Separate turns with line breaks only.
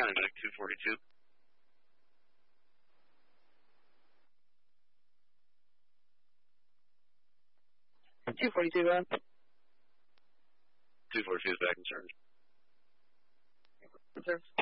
County Medic 242.
242, go ahead.
242 is back in service.
Service.